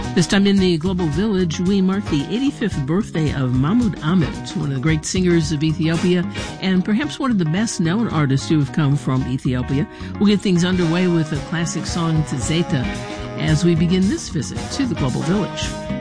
This time in the Global Village, we mark the 85th birthday of Mahmoud Ahmed, one of the great singers of Ethiopia and perhaps one of the best-known artists who have come from Ethiopia. We'll get things underway with a classic song, Tizeta, as we begin this visit to the Global Village.